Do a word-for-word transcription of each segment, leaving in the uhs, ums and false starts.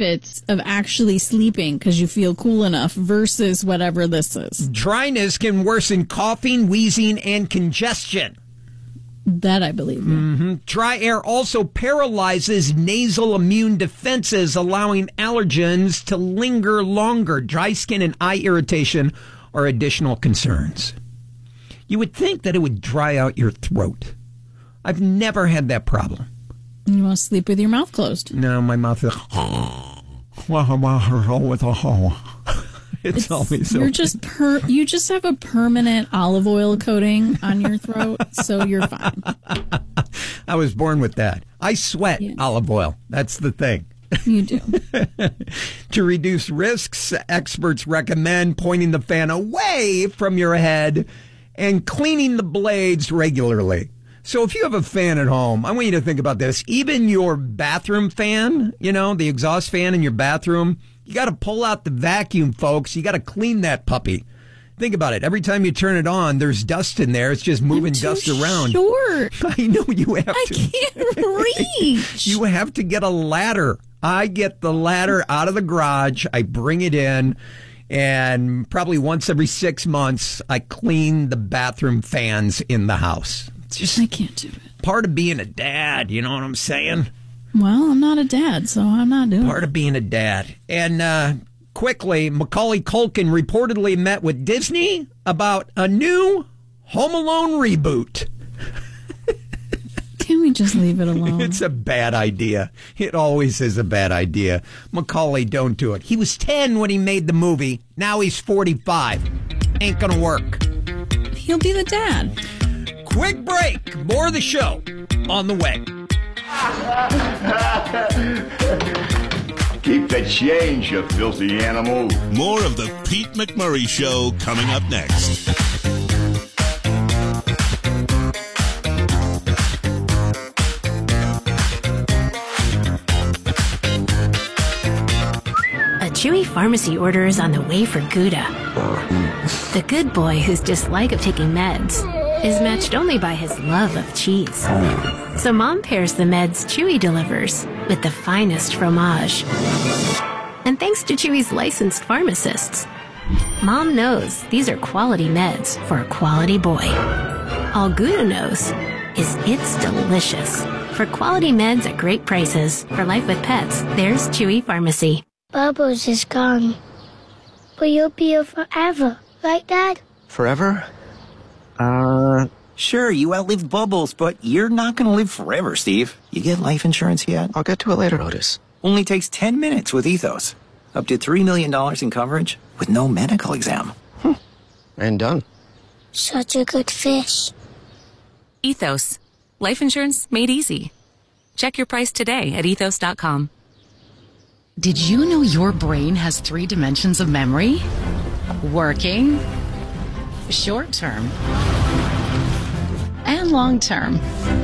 benefits of actually sleeping because you feel cool enough versus whatever this is. Dryness can worsen coughing, wheezing, and congestion. That I believe. Mm-hmm. Dry air also paralyzes nasal immune defenses, allowing allergens to linger longer. Dry skin and eye irritation are additional concerns. You would think that it would dry out your throat. I've never had that problem. You want to sleep with your mouth closed? No, my mouth is... It's, it's always you're open. just per you just have a permanent olive oil coating on your throat, so you're fine. I was born with that. I sweat yeah. olive oil. That's the thing. You do. To reduce risks, experts recommend pointing the fan away from your head and cleaning the blades regularly. So if you have a fan at home, I want you to think about this. Even your bathroom fan, you know, the exhaust fan in your bathroom, you got to pull out the vacuum, folks. You got to clean that puppy. Think about it. Every time you turn it on, there's dust in there. It's just moving dust around. Short. I know you have I to. I can't reach. You have to get a ladder. I get the ladder out of the garage. I bring it in. And probably once every six months, I clean the bathroom fans in the house. It's just I can't do it. Part of being a dad, you know what I'm saying? Well, I'm not a dad, so I'm not doing Part it. of being a dad. And uh, quickly, Macaulay Culkin reportedly met with Disney about a new Home Alone reboot. Can we just leave it alone? It's a bad idea. It always is a bad idea. Macaulay, don't do it. He was ten when he made the movie. Now he's forty-five. Ain't gonna work. He'll be the dad. Quick break. More of the show on the way. Keep the change, you filthy animal. More of the Pete McMurray Show coming up next. A Chewy pharmacy order is on the way for Gouda. The good boy whose dislike of taking meds is matched only by his love of cheese. So Mom pairs the meds Chewy delivers with the finest fromage. And thanks to Chewy's licensed pharmacists, Mom knows these are quality meds for a quality boy. All Gouda knows is it's delicious. For quality meds at great prices, for life with pets, there's Chewy Pharmacy. Bubbles is gone. But you'll be here forever, right, Dad? Forever? Uh, sure, you outlived Bubbles, but you're not going to live forever, Steve. You get life insurance yet? I'll get to it later, Otis. Only takes ten minutes with Ethos. Up to three million dollars in coverage with no medical exam. Hmm. And done. Such a good fish. Ethos. Life insurance made easy. Check your price today at ethos dot com. Did you know your brain has three dimensions of memory? Working, short term, and long term.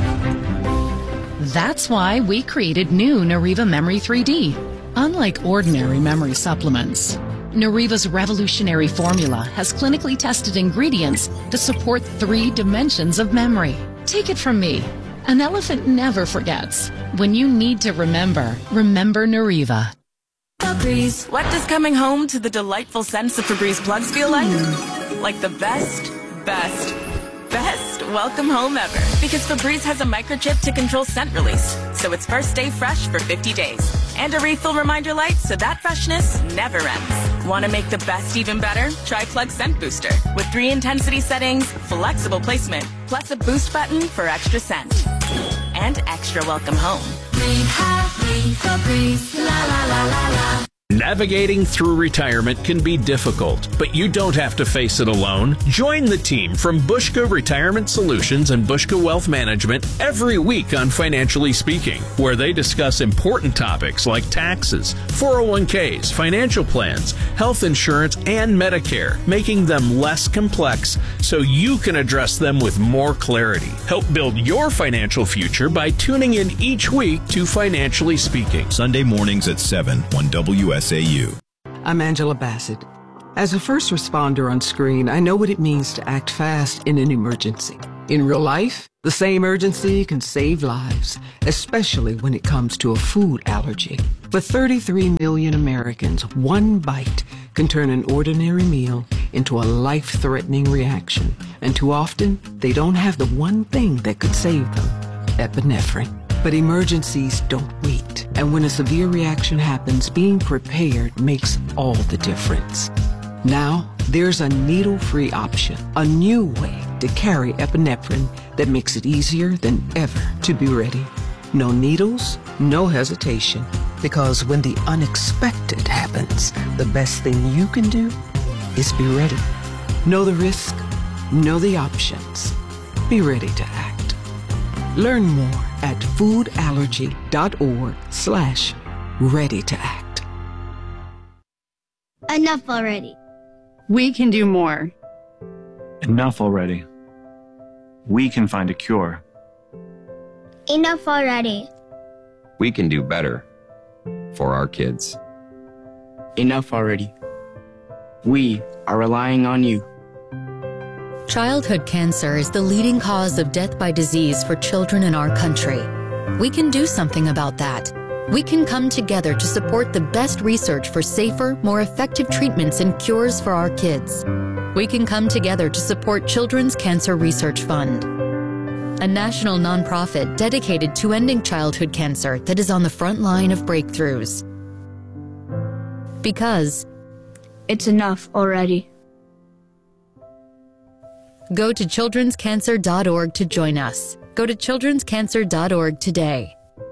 That's why we created new Nariva Memory three D. Unlike ordinary memory supplements, Nariva's revolutionary formula has clinically tested ingredients that support three dimensions of memory. Take it from me. An elephant never forgets. When you need to remember, remember Nariva. Febreze. What does coming home to the delightful scents of Febreze plugs feel like? Like the best, best, best welcome home ever. Because Febreze has a microchip to control scent release, so it's first stay fresh for fifty days. And a refill reminder light so that freshness never ends. Want to make the best even better? Try Plug Scent Booster. With three intensity settings, flexible placement, plus a boost button for extra scent. And extra welcome home. Breathe happy, Febreze, la la la la la. Navigating through retirement can be difficult, but you don't have to face it alone. Join the team from Bushka Retirement Solutions and Bushka Wealth Management every week on Financially Speaking, where they discuss important topics like taxes, four oh one k's, financial plans, health insurance, and Medicare, making them less complex so you can address them with more clarity. Help build your financial future by tuning in each week to Financially Speaking. Sunday mornings at seven on W S A U. I'm Angela Bassett. As a first responder on screen, I know what it means to act fast in an emergency. In real life, the same urgency can save lives, especially when it comes to a food allergy. For thirty-three million Americans, one bite can turn an ordinary meal into a life-threatening reaction. And too often, they don't have the one thing that could save them, epinephrine. But emergencies don't wait. And when a severe reaction happens, being prepared makes all the difference. Now, there's a needle-free option, a new way to carry epinephrine that makes it easier than ever to be ready. No needles, no hesitation. Because when the unexpected happens, the best thing you can do is be ready. Know the risk, know the options. Be ready to act. Learn more at foodallergy.org slash ready to act. Enough already. We can do more. Enough already. We can find a cure. Enough already. We can do better for our kids. Enough already. We are relying on you. Childhood cancer is the leading cause of death by disease for children in our country. We can do something about that. We can come together to support the best research for safer, more effective treatments and cures for our kids. We can come together to support Children's Cancer Research Fund, a national nonprofit dedicated to ending childhood cancer that is on the front line of breakthroughs. Because it's enough already. Go to children's cancer dot org to join us. Go to children's cancer dot org today.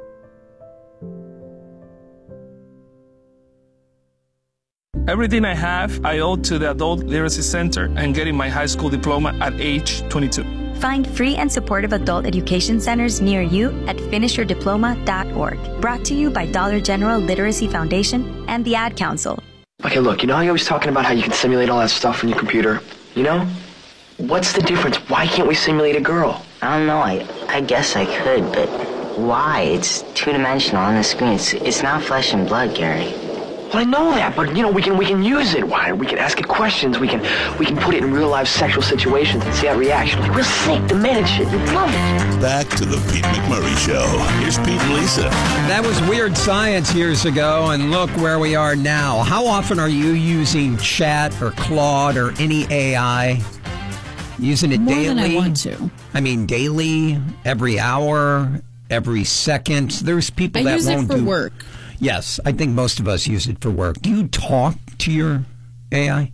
Everything I have, I owe to the Adult Literacy Center and getting my high school diploma at age twenty-two. Find free and supportive adult education centers near you at finish your diploma dot org. Brought to you by Dollar General Literacy Foundation and the Ad Council. Okay, look, you know how you're always talking about how you can simulate all that stuff on your computer? You know? What's the difference? Why can't we simulate a girl? I don't know. I I guess I could, but why? It's two-dimensional on the screen. It's, it's not flesh and blood, Gary. Well, I know that, but you know we can we can use it. Why? We can ask it questions. We can we can put it in real life sexual situations and see that reaction. Like real sick, demented shit. You love it. Back to the Pete McMurray Show. Here's Pete and Lisa. That was Weird Science years ago, and look where we are now. How often are you using Chat or Claude or any A I? Using it More daily? than I want to. I mean, daily, every hour, every second. There's people I that use won't it for do work. Yes, I think most of us use it for work. Do you talk to your A I?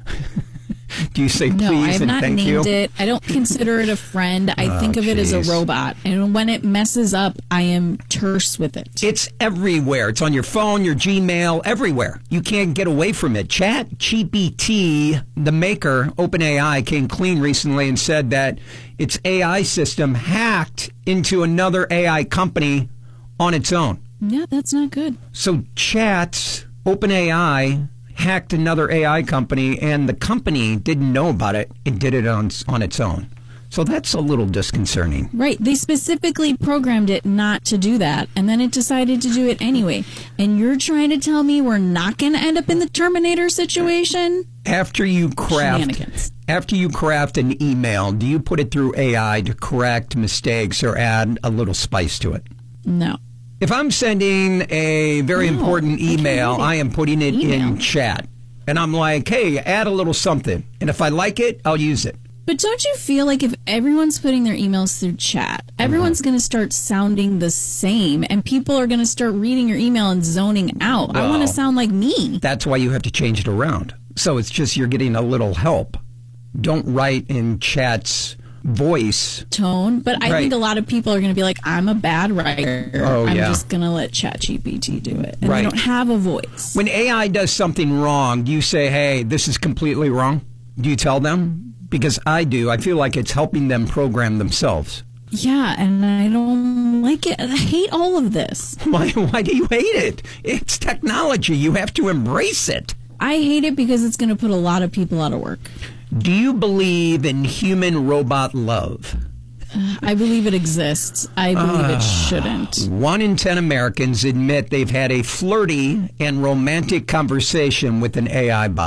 Do you say no, please I have and not thank named you? it. I don't consider it a friend. I Oh, think of it as a geez. robot. And when it messes up, I am terse with it. It's everywhere. It's on your phone, your Gmail, everywhere. You can't get away from it. Chat G P T, the maker, OpenAI, came clean recently and said that its A I system hacked into another A I company on its own. Yeah, that's not good. So Chat's OpenAI hacked another A I company, and the company didn't know about it. It did it on on its own. So that's a little disconcerting. Right. They specifically programmed it not to do that, and then it decided to do it anyway. And you're trying to tell me we're not going to end up in the Terminator situation? After you craft Shenanigans. after you craft an email, do you put it through A I to correct mistakes or add a little spice to it? No. If I'm sending a very No, important I can't email, read it. I am putting it Email. in Chat. And I'm like, hey, add a little something. And if I like it, I'll use it. But don't you feel like if everyone's putting their emails through Chat, everyone's going to start sounding the same, and people are going to start reading your email and zoning out? I want Well, to sound like me. That's why you have to change it around. So it's just you're getting a little help. Don't write in Chat's voice. Tone. But I Right. think a lot of people are going to be like, I'm a bad writer. Oh, I'm yeah. just going to let ChatGPT do it. And Right. they don't have a voice. When A I does something wrong, do you say, hey, this is completely wrong? Do you tell them? Because I do. I feel like it's helping them program themselves. Yeah, and I don't like it. I hate all of this. Why, why do you hate it? It's technology. You have to embrace it. I hate it because it's going to put a lot of people out of work. Do you believe in human-robot love? I believe it exists. I believe Ah. it shouldn't. One in ten Americans admit they've had a flirty and romantic conversation with an A I bot.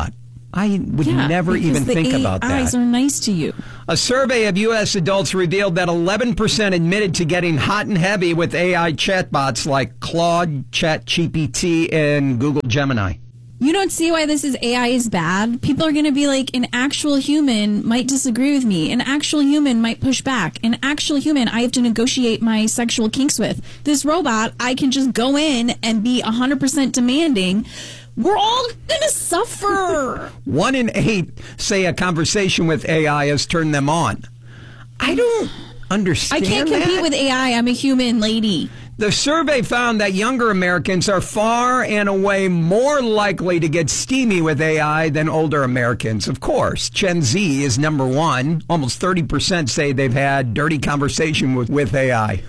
I would Yeah, never because even the think A Is about that. are nice to you. A survey of U S adults revealed that eleven percent admitted to getting hot and heavy with A I chatbots like Claude, ChatGPT, and Google Gemini. You don't see why this is A I is bad. People are going to be like, an actual human might disagree with me. An actual human might push back. An actual human I have to negotiate my sexual kinks with. This robot, I can just go in and be one hundred percent demanding. We're all going to suffer. One in eight say a conversation with A I has turned them on. I don't understand I can't compete that. with A I. I'm a human lady. The survey found that younger Americans are far and away more likely to get steamy with A I than older Americans. Of course, Gen Z is number one. Almost thirty percent say they've had dirty conversation with, with A I.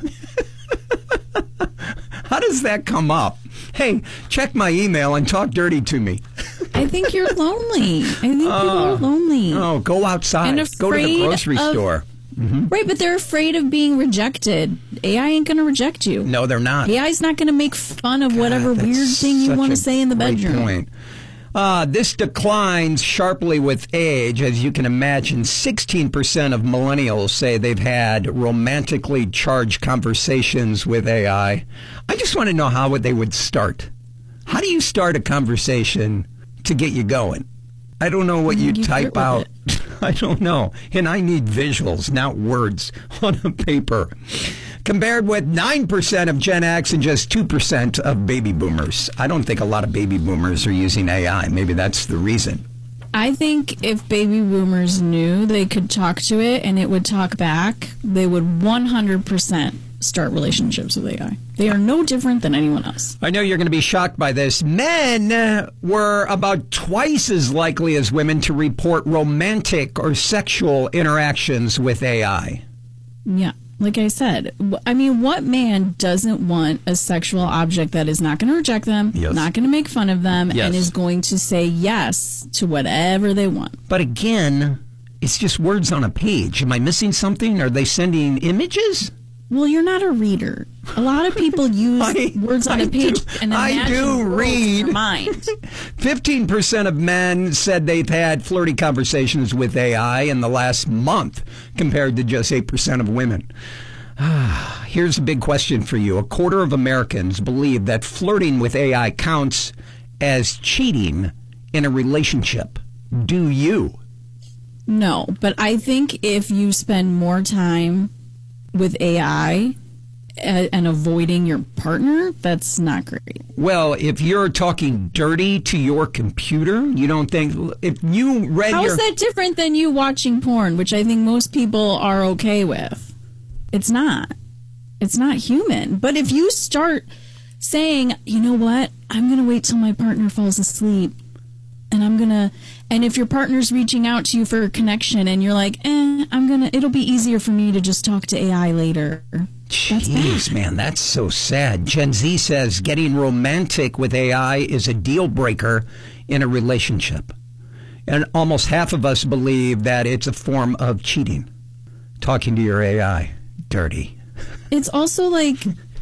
How does that come up? Hey, check my email and talk dirty to me. I think you're lonely. I think people Oh. are lonely. Oh, go outside. And Go to the afraid grocery of- store. Mm-hmm. Right, but they're afraid of being rejected. A I ain't going to reject you. No, they're not. A I's not going to make fun of whatever That's weird thing you such want a to say in the great bedroom. point. Uh, this declines sharply with age. As you can imagine, sixteen percent of millennials say they've had romantically charged conversations with A I. I just want to know how they would start. How do you start a conversation to get you going? I don't know what you, You type flirt with out. I don't know. And I need visuals, not words on a paper. Compared with nine percent of Gen X and just two percent of baby boomers. I don't think a lot of baby boomers are using A I. Maybe that's the reason. I think if baby boomers knew they could talk to it and it would talk back, they would one hundred percent start relationships with A I. They are no different than anyone else. I know you're going to be shocked by this. Men uh, were about twice as likely as women to report romantic or sexual interactions with A I. Yeah. Like I said, w- I mean, what man doesn't want a sexual object that is not going to reject them, Yes. not going to make fun of them, Yes. and is going to say yes to whatever they want? But again, it's just words on a page. Am I missing something? Are they sending images? Well, you're not a reader. A lot of people use I- words on I a page do- and I imagine do worlds in read. their mind. fifteen percent of men said they've had flirty conversations with A I in the last month, compared to just eight percent of women. Here's a big question for you. A quarter of Americans believe that flirting with A I counts as cheating in a relationship. Do you? No, but I think if you spend more time with A I uh, and avoiding your partner, that's not great. Well, if you're talking dirty to your computer, you don't think... If you read How your... is that different than you watching porn, which I think most people are okay with? It's not. It's not human. But if you start saying, you know what, I'm going to wait till my partner falls asleep, and I'm going to... And if your partner's reaching out to you for a connection and you're like, eh, I'm going to... It'll be easier for me to just talk to A I later. That's Jeez, bad. man, that's so sad. Gen Z says getting romantic with A I is a deal breaker in a relationship. And almost half of us believe that it's a form of cheating. Talking to your A I. Dirty. It's also like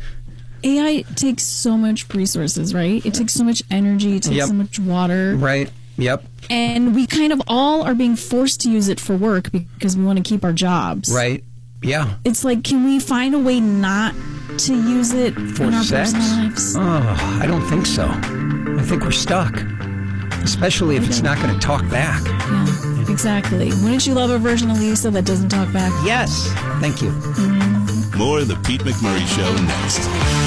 A I takes so much resources, right? It takes so much energy, it takes Yep. so much water. Right. Yep. And we kind of all are being forced to use it for work because we want to keep our jobs. Right. Yeah. It's like, can we find a way not to use it For in our sex? personal lives? Oh, I don't think so. I think we're stuck. Especially if it's not going to talk back. Yeah, exactly. Wouldn't you love a version of Lisa that doesn't talk back? Yes. Thank you. More of the Pete McMurray Show next.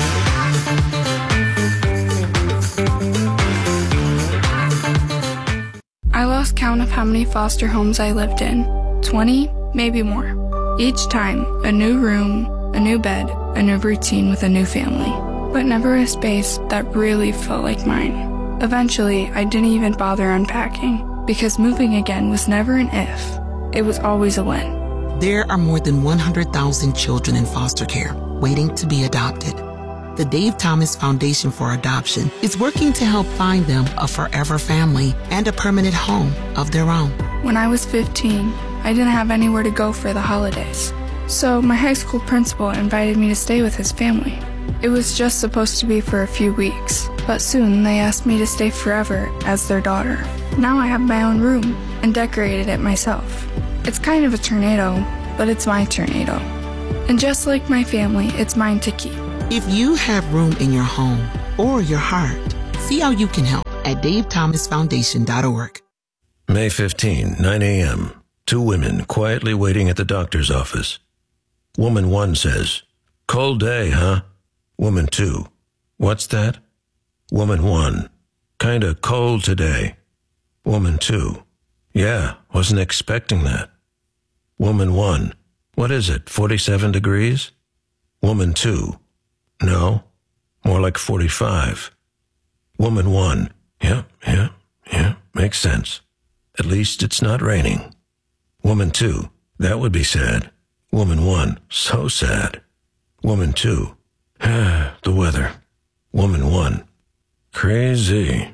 I lost count of how many foster homes I lived in. twenty, maybe more. Each time, a new room, a new bed, a new routine with a new family. But never a space that really felt like mine. Eventually, I didn't even bother unpacking, because moving again was never an if. It was always a when. There are more than one hundred thousand children in foster care waiting to be adopted. The Dave Thomas Foundation for Adoption is working to help find them a forever family and a permanent home of their own. When I was fifteen, I didn't have anywhere to go for the holidays. So my high school principal invited me to stay with his family. It was just supposed to be for a few weeks. But soon they asked me to stay forever as their daughter. Now I have my own room and decorated it myself. It's kind of a tornado, but it's my tornado. And just like my family, it's mine to keep. If you have room in your home or your heart, see how you can help at dave thomas foundation dot org. May fifteenth, nine a.m. Two women quietly waiting at the doctor's office. Woman one says, "Cold day, huh?" Woman two, "What's that?" Woman one, "Kinda cold today." Woman two, "Yeah, wasn't expecting that." Woman one, "What is it, forty-seven degrees?" Woman two, "No, more like forty-five." Woman one, "Yeah, yeah, yeah, makes sense. At least it's not raining." Woman two, "That would be sad." Woman one, "So sad." Woman two, "Ah, the weather." Woman one, "Crazy."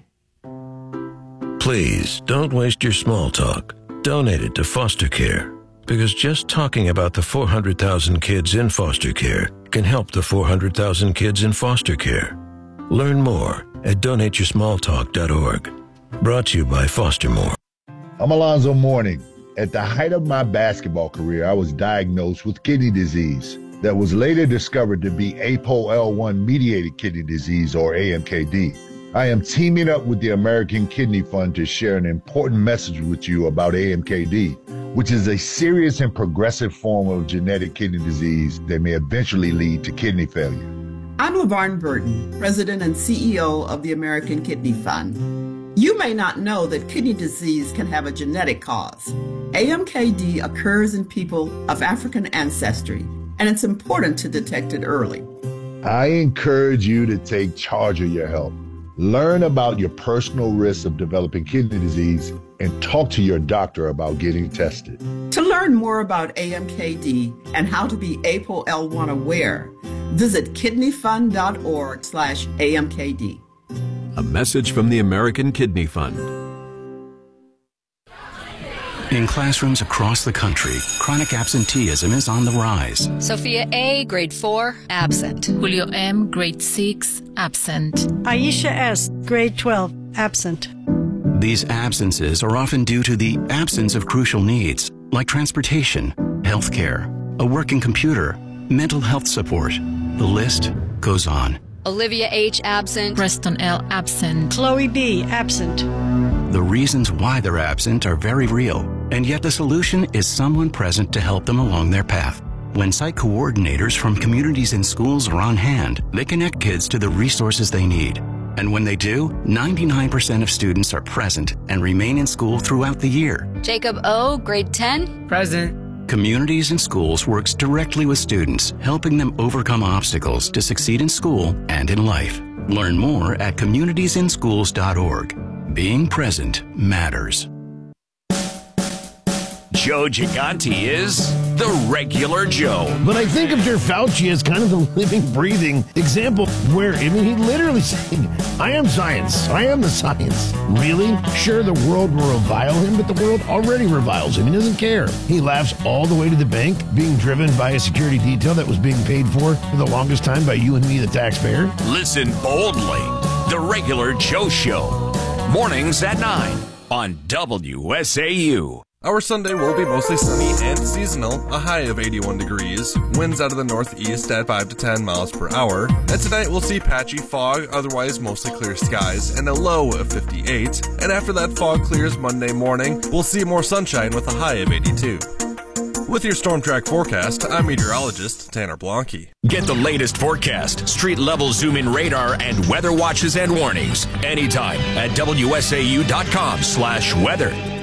Please don't waste your small talk. Donate it to foster care, because just talking about the four hundred thousand kids in foster care can help the four hundred thousand kids in foster care. Learn more at donate your small talk dot org. Brought to you by Foster More. I'm Alonzo Mourning. At the height of my basketball career, I was diagnosed with kidney disease that was later discovered to be A P O L one mediated kidney disease, or A M K D. I am teaming up with the American Kidney Fund to share an important message with you about A M K D, which is a serious and progressive form of genetic kidney disease that may eventually lead to kidney failure. I'm LaVarn Burton, President and C E O of the American Kidney Fund. You may not know that kidney disease can have a genetic cause. A M K D occurs in people of African ancestry, and it's important to detect it early. I encourage you to take charge of your health. Learn about your personal risks of developing kidney disease and talk to your doctor about getting tested. To learn more about A M K D and how to be A P O L one aware, visit kidneyfund.org slash AMKD. A message from the American Kidney Fund. In classrooms across the country, chronic absenteeism is on the rise. Sophia A., grade four, absent. Julio M., grade six, absent. Aisha S., grade twelve, absent. These absences are often due to the absence of crucial needs, like transportation, health care, a working computer, mental health support. The list goes on. Olivia H., absent. Preston L., absent. Chloe B., absent. The reasons why they're absent are very real, and yet the solution is someone present to help them along their path. When site coordinators from communities and schools are on hand, they connect kids to the resources they need. And when they do, ninety-nine percent of students are present and remain in school throughout the year. Jacob O., grade ten. Present. Communities and Schools works directly with students, helping them overcome obstacles to succeed in school and in life. Learn more at communities in schools dot org. Being present matters. Joe Gigante is the regular Joe. But I think of Joe Fauci as kind of the living, breathing example where, I mean, he literally saying, I am science. I am the science. Really? Sure, the world will revile him, but the world already reviles him. He doesn't care. He laughs all the way to the bank, being driven by a security detail that was being paid for for the longest time by you and me, the taxpayer. Listen boldly. The regular Joe Show. Mornings at nine on W S A U. Our Sunday will be mostly sunny and seasonal, a high of eighty-one degrees, winds out of the northeast at five to ten miles per hour, and tonight we'll see patchy fog, otherwise mostly clear skies, and a low of fifty-eight, and after that fog clears Monday morning, we'll see more sunshine with a high of eighty-two. With your Storm Track forecast, I'm meteorologist Tanner Blanke. Get the latest forecast, street-level zoom-in radar, and weather watches and warnings anytime at W S A U dot com slash weather.